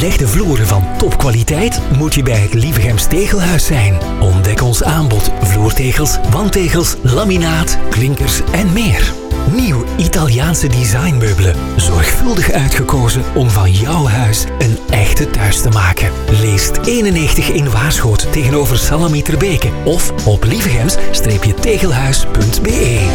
Gezegde vloeren van topkwaliteit moet je bij het Lievegems Tegelhuis zijn. Ontdek ons aanbod vloertegels, wandtegels, laminaat, klinkers en meer. Nieuw Italiaanse designmeubelen. Zorgvuldig uitgekozen om van jouw huis een echte thuis te maken. Leest 91 in Waarschoot tegenover Salami Terbeke of op lievegems-tegelhuis.be.